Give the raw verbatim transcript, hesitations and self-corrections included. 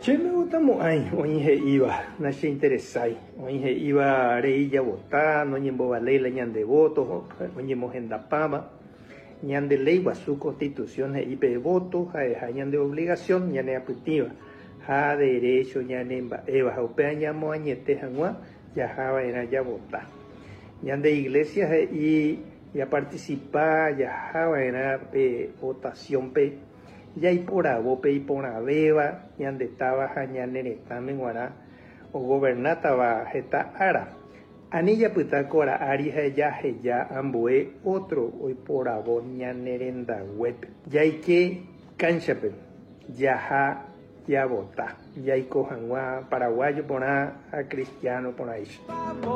Che me gusta muy, oye, iba, nace interesai, oye, iba reilla votar, no ñembo vale la ñande voto, oye, mojenda pama, ñande ley va su constitución, y pe voto, ja, ñande obligación, ñande apitiva, ja derecho, ñande eva, opea ñamo añete, jangua, ya java era ya votar, ñande iglesia y ya participar, ya java era votación pe. Ya y por abope y por abeba, ñande estaba jañane netamen guará, o gobernataba jeta ara. Anilla puta cora ari ya ya amboe otro hoy por abo ñanerenda web. Ya y que canchape, ya ja ya bota, ya y cojan paraguayo por a cristiano por ahí.